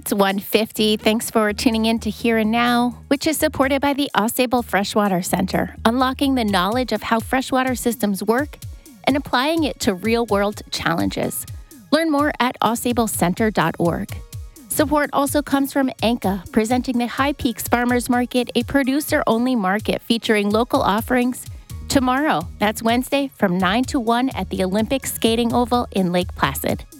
It's 1:50. Thanks for tuning in to Here and Now, which is supported by the AuSable Freshwater Center, unlocking the knowledge of how freshwater systems work and applying it to real-world challenges. Learn more at ausablecenter.org. Support also comes from Anka, presenting the High Peaks Farmers Market, a producer-only market featuring local offerings. Tomorrow, that's Wednesday, from 9 to 1 at the Olympic Skating Oval in Lake Placid.